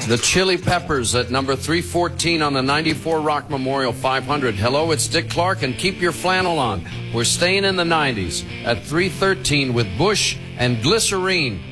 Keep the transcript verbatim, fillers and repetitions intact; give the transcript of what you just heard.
The Chili Peppers at number three fourteen on the ninety-four Rock Memorial five hundred. Hello, it's Dick Clark, and keep your flannel on. We're staying in the nineties at three thirteen with Bush and Glycerine.